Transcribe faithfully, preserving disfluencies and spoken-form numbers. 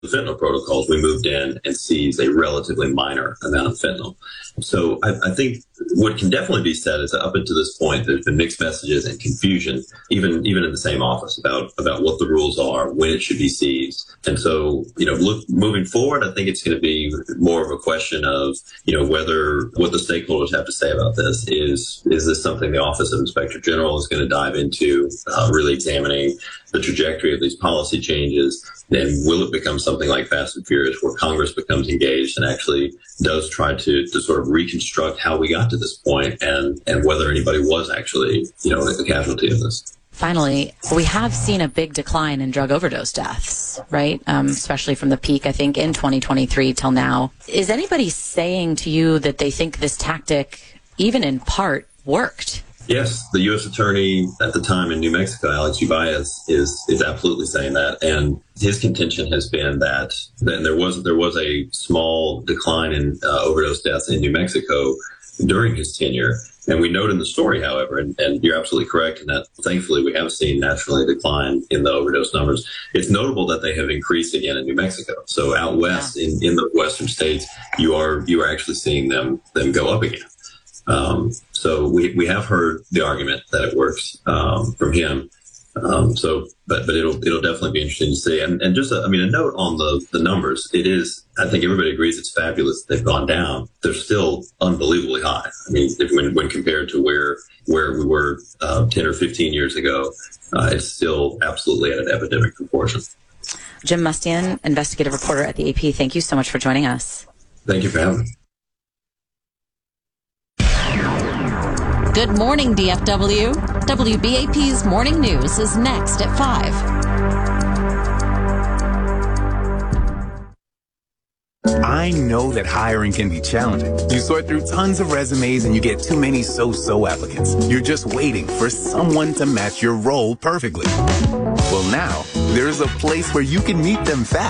the fentanyl protocols, we moved in and seized a relatively minor amount of fentanyl. So I, I think what can definitely be said is that up until this point, there's been mixed messages and confusion, even even in the same office, about about what the rules are, when it should be seized. And so, you know, look, moving forward, I think it's going to be more of a question of, you know, whether what the stakeholders have to say about this is, is this something the Office of Inspector General is going to dive into, uh, really examining the trajectory of these policy changes? Then will it become something like Fast and Furious, where Congress becomes engaged and actually does try to, to sort of reconstruct how we got to this point, and, and whether anybody was actually, you know, a casualty of this? Finally, we have seen a big decline in drug overdose deaths, right? Um, especially from the peak, I think, in twenty twenty-three till now. Is anybody saying to you that they think this tactic, even in part, worked? Yes, the U S attorney at the time in New Mexico, Alex Ubaez, is is absolutely saying that, and his contention has been that, that there was there was a small decline in uh, overdose deaths in New Mexico during his tenure. And we note in the story, however, and, and you're absolutely correct in that, thankfully, we have seen naturally a decline in the overdose numbers. It's notable that they have increased again in New Mexico. So out west, yeah. in, in the western states, you are you are actually seeing them them go up again. Um, so we, we have heard the argument that it works, um, from him. Um, so, but, but it'll, it'll definitely be interesting to see. And, and just, a, I mean, a note on the, the numbers. It is, I think everybody agrees it's fabulous they've gone down. They're still unbelievably high. I mean, if, when, when compared to where, where we were, uh, ten or fifteen years ago, uh, it's still absolutely at an epidemic proportion. Jim Mustian, investigative reporter at the A P, thank you so much for joining us. Thank you for having me. Good morning, D F W. W B A P's Morning News is next at five. I know that hiring can be challenging. You sort through tons of resumes and you get too many so-so applicants. You're just waiting for someone to match your role perfectly. Well, now, there's a place where you can meet them fast.